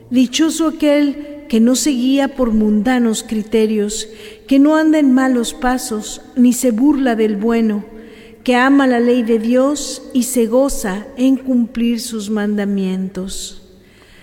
Dichoso aquel que no se guía por mundanos criterios, que no anda en malos pasos, ni se burla del bueno, que ama la ley de Dios y se goza en cumplir sus mandamientos.